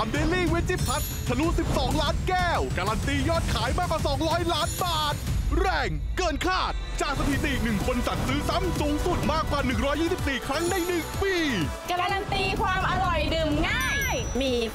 ามเดลี่เวจิพัททะลุ12 ล้านแก้วการันตียอดขายมากกว่า200 ล้านบาทแรงเกินคาดจากสถิติ1 คนสั่งซื้อซ้ำสูงสุดมากกว่า124 ครั้งใน1 ปีการันตีความอร่อยดื่มง่ายมี